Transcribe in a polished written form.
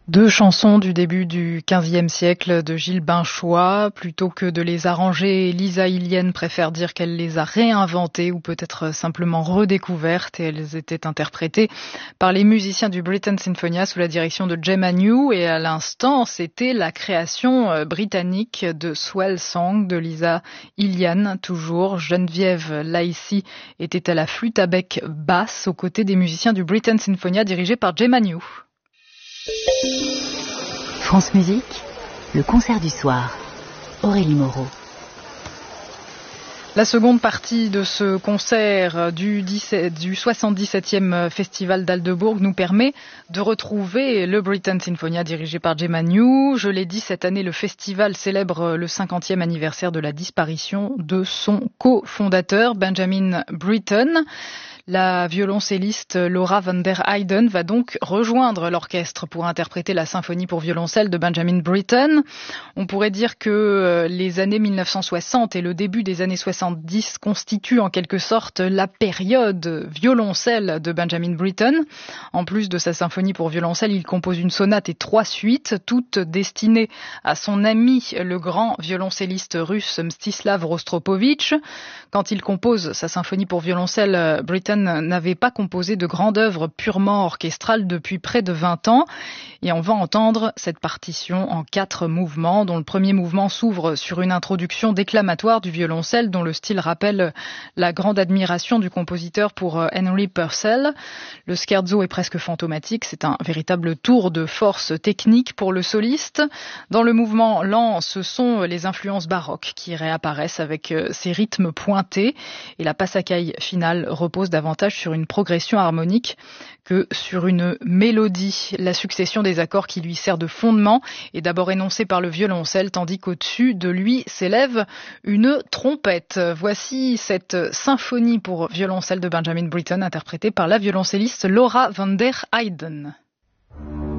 Deux chansons du début du XVe siècle de Gilles Binchois. Plutôt que de les arranger, Lisa Ilienne préfère dire qu'elle les a réinventées ou peut-être simplement redécouvertes, et elles étaient interprétées par les musiciens du Britten Sinfonia sous la direction de Jem Agnew. Et à l'instant, c'était la création britannique de Swell Song de Lisa Ilienne. Toujours, Geneviève Laïcy était à la flûte à bec basse aux côtés des musiciens du Britten Sinfonia dirigés par Jem Agnew. France Musique, le concert du soir. Aurélie Moreau. La seconde partie de ce concert du 77e Festival d'Aldeburgh nous permet de retrouver le Britten Sinfonia dirigé par Jem Agnew. Je l'ai dit, cette année, le festival célèbre le 50e anniversaire de la disparition de son cofondateur, Benjamin Britten. La violoncelliste Laura van der Heyden va donc rejoindre l'orchestre pour interpréter la symphonie pour violoncelle de Benjamin Britten. On pourrait dire que les années 1960 et le début des années 70 constituent en quelque sorte la période violoncelle de Benjamin Britten. En plus de sa symphonie pour violoncelle, il compose une sonate et 3 suites, toutes destinées à son ami, le grand violoncelliste russe Mstislav Rostropovitch. Quand il compose sa symphonie pour violoncelle, Britten n'avait pas composé de grande œuvre purement orchestrale depuis près de 20 ans. Et on va entendre cette partition en 4 mouvements, dont le premier mouvement s'ouvre sur une introduction déclamatoire du violoncelle, dont le style rappelle la grande admiration du compositeur pour Henry Purcell. Le scherzo est presque fantomatique, c'est un véritable tour de force technique pour le soliste. Dans le mouvement lent, ce sont les influences baroques qui réapparaissent avec ces rythmes pointés, et la passacaille finale repose davantage sur une progression harmonique que sur une mélodie. La succession des accords qui lui sert de fondement est d'abord énoncée par le violoncelle, tandis qu'au-dessus de lui s'élève une trompette. Voici cette symphonie pour violoncelle de Benjamin Britten interprétée par la violoncelliste Laura van der Heyden.